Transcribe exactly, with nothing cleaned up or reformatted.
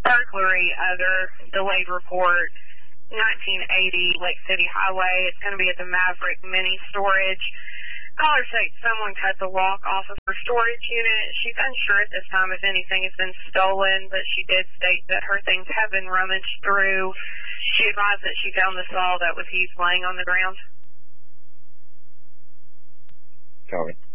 burglary under delayed report, nineteen eighty Lake City Highway. It's going to be at the Maverick Mini Storage. Caller states someone cut the lock off of her storage unit. She's unsure at this time if anything has been stolen, but she did state that her things have been rummaged through. She advised that she found the saw that was used laying on the ground. Copy.